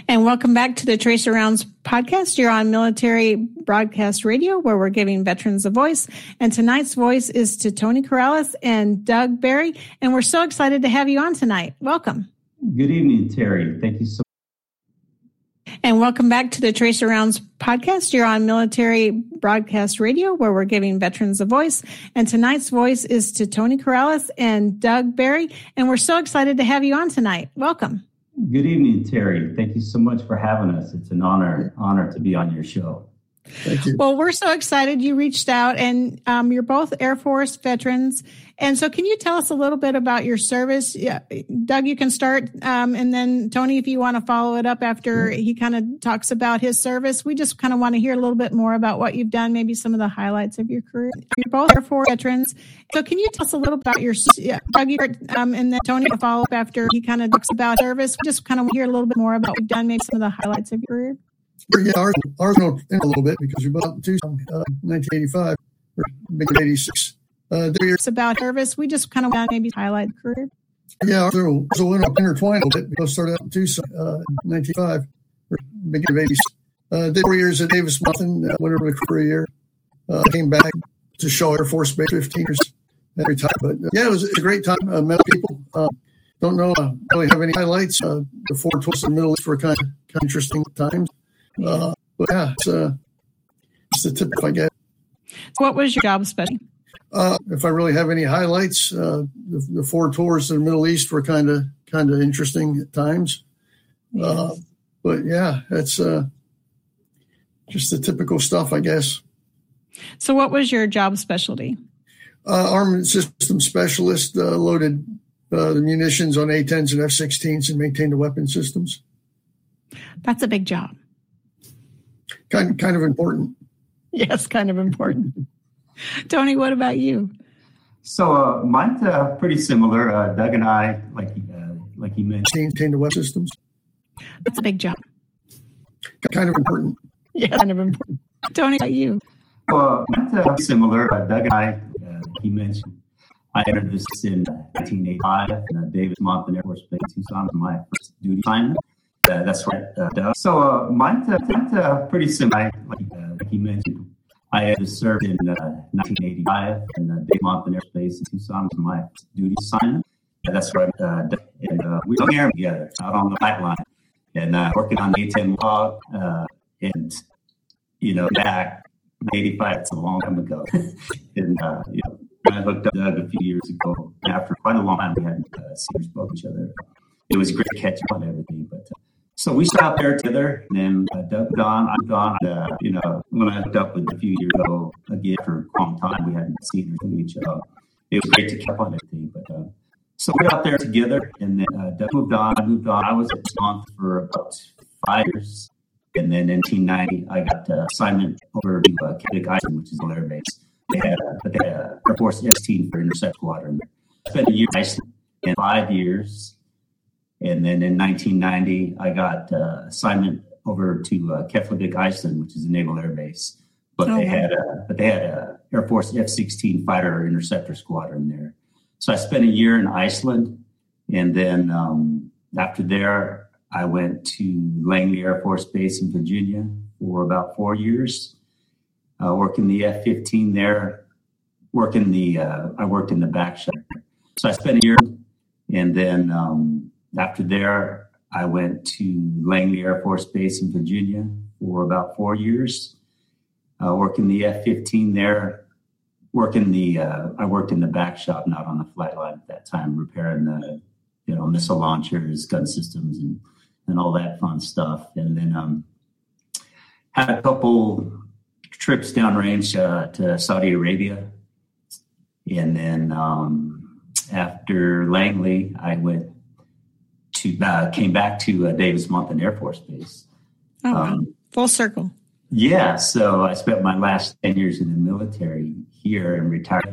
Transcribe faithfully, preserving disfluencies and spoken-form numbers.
And welcome back to the Tracer Rounds podcast. You're on Military Broadcast Radio, where we're giving veterans a voice. And tonight's voice is to Tony Corrales and Doug Barry. And we're so excited to have you on tonight. Welcome. Good evening, Terry. Thank you so much. And welcome back to the Tracer Rounds podcast. You're on Military Broadcast Radio, where we're giving veterans a voice. And tonight's voice is to Tony Corrales and Doug Barry. And we're so excited to have you on tonight. Welcome. Good evening, Terry. Thank you so much for having us. It's an honor, honor to be on your show. Thank you. Well, we're so excited you reached out, and um, you're both Air Force veterans. And so can you tell us a little bit about your service? Yeah, Doug, you can start. Um, and then Tony, if you want to follow it up after he kind of talks about his service. We just kind of want to hear a little bit more about what you've done, maybe some of the highlights of your career. You're both Air Force veterans. So can you tell us a little about your, yeah, Doug, you start, um, and then Tony will follow up after he kind of talks about service. We just kind of hear a little bit more about what you've done, maybe some of the highlights of your career. Yeah, ours, ours went in a little bit because we bought in Tucson, uh, nineteen eighty-five, or maybe eighty-six. Uh, it's about service. We just kind of want to maybe highlight the career. Yeah, ours also went up intertwined a little bit because we started out in Tucson, uh, nineteen eighty-five, or beginning of eighties. Uh, did four years at Davis Monthan, uh, went over the career year. Uh, came back to Shaw Air Force Base, fifteen years every time. But uh, yeah, it was, it was a great time. Uh, met people. Uh, don't know uh, really have any highlights. Uh, the four tours in the Middle East were kind of, kind of interesting times. Uh, but yeah, it's, uh, it's the tip if I get. What was your job specialty? Uh, if I really have any highlights, uh, the, the four tours in the Middle East were kind of kind of interesting at times. Yes. Uh, but yeah, it's uh, just the typical stuff, I guess. So, what was your job specialty? Uh, armament system specialist, uh, loaded uh, the munitions on A tens and F sixteens and maintained the weapon systems. That's a big job. Kind, kind of important. Yes, kind of important. Tony, what about you? So uh, mine's uh, pretty similar. Uh, Doug and I, like uh, like you mentioned, maintain the weapon systems. That's a big job. Kind of important. Yeah, kind of important. Tony, what about you? So uh, mine's uh, similar. Uh, Doug and I, uh, like you mentioned, I entered this in nineteen eighty-five. Uh, Davis Monthan Air Force Base, Tucson, was my first duty assignment. Uh, that's right, uh, Doug. So uh, mine's, uh, mine's uh, pretty similar. Like, uh, like you mentioned, I had served in uh, nineteen eighty-five, and uh, Davis Monthan Air Force Base in Tucson was my duty assignment. Uh, that's right, uh, and uh, we were there together out on the pipeline and uh, working on the A ten log. Uh, and you know, back in eighty-five, it's a long time ago. and uh, you know, I hooked up Doug a few years ago. After quite a long time, we hadn't uh, seen or spoken to each other. It was great to catch up on everything, but. Uh, So we stopped there together, and then uh, Doug moved on, I moved on. Uh, you know, when I hooked up with a few years ago, again, for a long time, we hadn't seen or seen each other. It was great to catch up on everything. But uh, so we got out there together, and then uh, Doug moved on, I moved on. I was at Tucson for about five years. And then in nineteen ninety, I got uh, assignment over to uh, Keflavik Island, which is an air base. They had, uh, they had uh, Air Force F sixteen for Intercept Squadron. I spent a year in Iceland, and five years. And then in nineteen ninety, I got uh, assignment over to uh, Keflavik Island, which is a naval air base. But oh, they had a, but they had a Air Force F sixteen fighter interceptor squadron there. So I spent a year in Iceland, and then um, after there, I went to Langley Air Force Base in Virginia for about four years, uh, working the F fifteen there. Working the uh, I worked in the back shop. So I spent a year, and then. Um, After there, I went to Langley Air Force Base in Virginia for about four years, uh, working the F fifteen there. Working the, uh, I worked in the back shop, not on the flight line at that time, repairing the, you know, missile launchers, gun systems, and and all that fun stuff. And then um, had a couple trips downrange uh, to Saudi Arabia, and then um, after Langley, I went. To, uh, came back to uh, Davis Monthan Air Force Base. Oh, um, full circle. Yeah, so I spent my last ten years in the military here and retired